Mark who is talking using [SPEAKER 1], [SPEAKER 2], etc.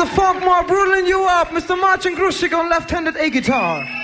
[SPEAKER 1] the funk mob ruling you up. Mr. Martin Grushik on left-handed A guitar.